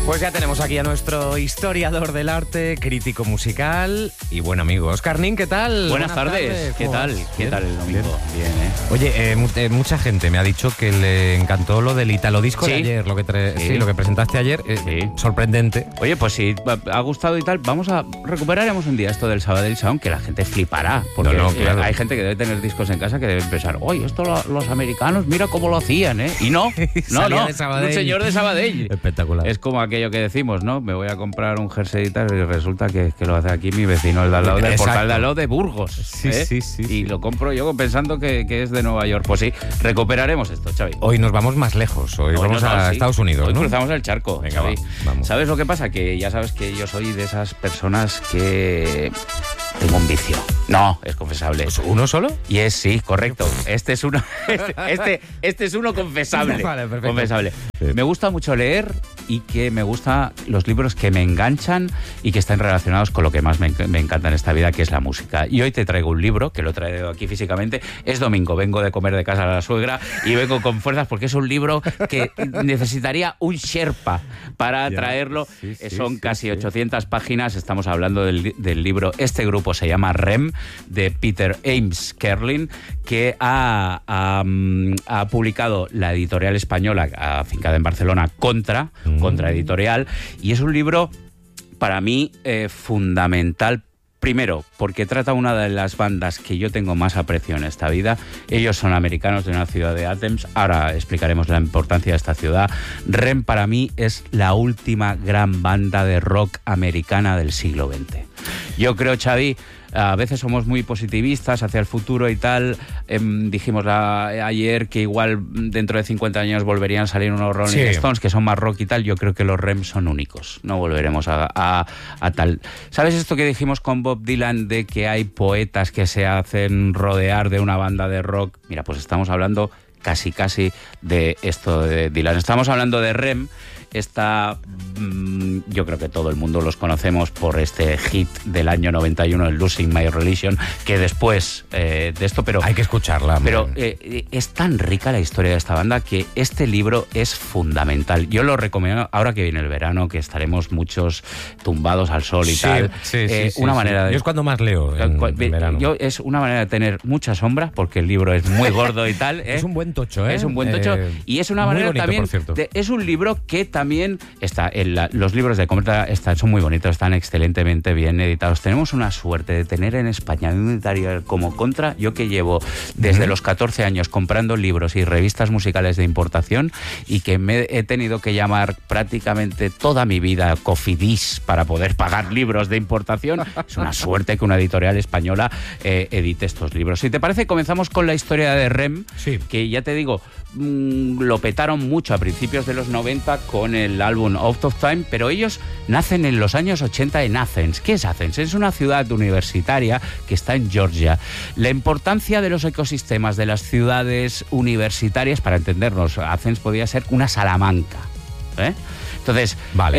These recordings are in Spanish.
Pues ya tenemos aquí a nuestro historiador del arte, crítico musical y buen amigo. Óscar Nin, ¿qué tal? Buenas tardes. ¿Qué tal? ¿Qué tal el domingo? Bien, ¿eh? Oye, mucha gente me ha dicho que le encantó lo del Italo Disco de ayer, lo que presentaste ayer. Sorprendente. Oye, pues si ha gustado y tal, recuperaremos un día esto del Sabadell Sound, que la gente flipará. Porque claro. Hay gente que debe tener discos en casa que debe pensar, oye, esto los americanos, mira cómo lo hacían, ¿eh? Y no, un señor de Sabadell. Espectacular. Es como aquello que decimos, ¿no? Me voy a comprar un jersey y tal, y resulta que lo hace aquí mi vecino, el de al lado del portal de al lado de Burgos. Sí. Y lo compro yo pensando que es de Nueva York. Pues sí, recuperaremos esto, Xavi. Hoy nos vamos más lejos, hoy vamos a Estados Unidos, Hoy ¿no? cruzamos el charco. Venga, Xavi. vamos. ¿Sabes lo que pasa? Que ya sabes que yo soy de esas personas que tengo un vicio. No, es confesable. ¿Uno solo? Y sí, correcto. Este es uno confesable. Vale, perfecto. Confesable. Sí. Me gusta mucho leer y que me gustan los libros que me enganchan y que están relacionados con lo que más me encanta en esta vida, que es la música. Y hoy te traigo un libro, que lo he traído aquí físicamente. Es domingo, vengo de comer de casa a la suegra y vengo con fuerzas porque es un libro que necesitaría un Sherpa para traerlo. Son casi 800 páginas. Estamos hablando del libro. Este grupo se llama REM, de Peter Ames Kerlin, que ha publicado la editorial española afincada en Barcelona, Contra Editorial, y es un libro para mí fundamental. Primero, porque trata una de las bandas que yo tengo más aprecio en esta vida. Ellos son americanos de una ciudad de Athens. Ahora explicaremos la importancia de esta ciudad. REM para mí es la última gran banda de rock americana del siglo XX. Yo creo, Xavi, a veces somos muy positivistas hacia el futuro y tal. Dijimos ayer que igual dentro de 50 años volverían a salir unos Rolling Stones que son más rock y tal. Yo creo que los REM son únicos. No volveremos a tal. ¿Sabes esto que dijimos con Bob Dylan de que hay poetas que se hacen rodear de una banda de rock? Mira, pues estamos hablando casi de esto de Dylan. Estamos hablando de REM. Yo creo que todo el mundo los conocemos por este hit del año 91, el Losing My Religion, que después de esto, pero hay que escucharla. Pero es tan rica la historia de esta banda que este libro es fundamental. Yo lo recomiendo ahora que viene el verano, que estaremos muchos tumbados al sol y tal. Una manera de... Yo es cuando más leo en verano. Es una manera de tener mucha sombra, porque el libro es muy gordo y tal. Es un buen tocho, ¿eh? Es un buen tocho. Y es una manera bonito, también... Es un libro que también está los libros de Contra son muy bonitos, están excelentemente bien editados. Tenemos una suerte de tener en España un editorial como Contra. Yo que llevo desde los 14 años comprando libros y revistas musicales de importación y que me he tenido que llamar prácticamente toda mi vida Cofidis para poder pagar libros de importación. Es una suerte que una editorial española edite estos libros. Si te parece, comenzamos con la historia de REM, que ya te digo, lo petaron mucho a principios de los 90 con el álbum Out of Time, pero ellos nacen en los años 80 en Athens. ¿Qué es Athens? Es una ciudad universitaria que está en Georgia. La importancia de los ecosistemas de las ciudades universitarias, para entendernos, Athens podía ser una Salamanca, ¿eh? Entonces,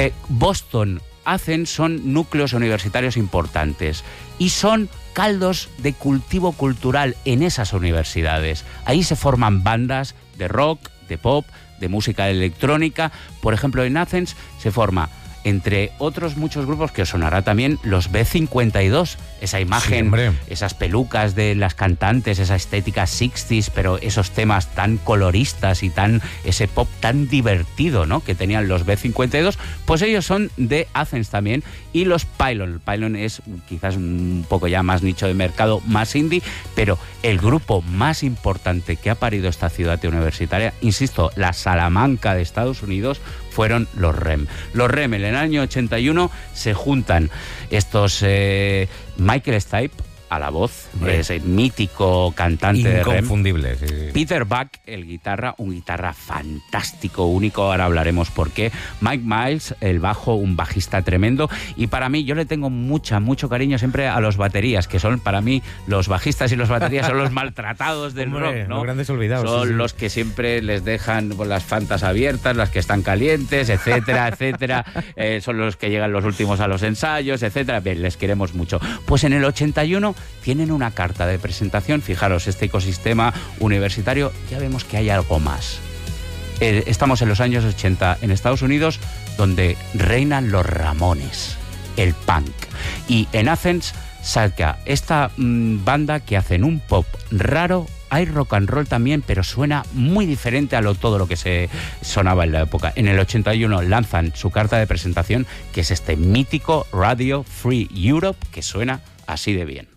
Boston, Athens son núcleos universitarios importantes y son caldos de cultivo cultural en esas universidades. Ahí se forman bandas de rock, de pop, de música electrónica. Por ejemplo, en Athens se forma, entre otros muchos grupos, que os sonará también, los B52, esa imagen, esas pelucas de las cantantes, esa estética 60s, pero esos temas tan coloristas y ese pop tan divertido, ¿no?, que tenían los B52, pues ellos son de Athens también. Y los Pylon. Pylon es quizás un poco ya más nicho de mercado, más indie, pero el grupo más importante que ha parido esta ciudad universitaria, insisto, la Salamanca de Estados Unidos, fueron los REM. Los REM en el año 81 se juntan estos Michael Stipe a la voz, ese mítico cantante de REM. Inconfundible. Peter Buck, un guitarra fantástico, único, ahora hablaremos por qué. Mike Miles, el bajo, un bajista tremendo. Y para mí, yo le tengo mucho cariño siempre a los baterías, que son para mí, los bajistas y los baterías son los maltratados del rock, ¿no? Los grandes olvidados. Son los que siempre les dejan las fantas abiertas, las que están calientes, etcétera, etcétera. Son los que llegan los últimos a los ensayos, etcétera. Bien, les queremos mucho. Pues en el 81 tienen una carta de presentación. Fijaros, este ecosistema universitario, ya vemos que hay algo más. Estamos en los años 80 en Estados Unidos, donde reinan los Ramones, el punk. Y en Athens saca esta banda que hacen un pop raro. Hay rock and roll también, pero suena muy diferente a todo lo que se sonaba en la época. En el 81 lanzan su carta de presentación, que es este mítico Radio Free Europe, que suena así de bien.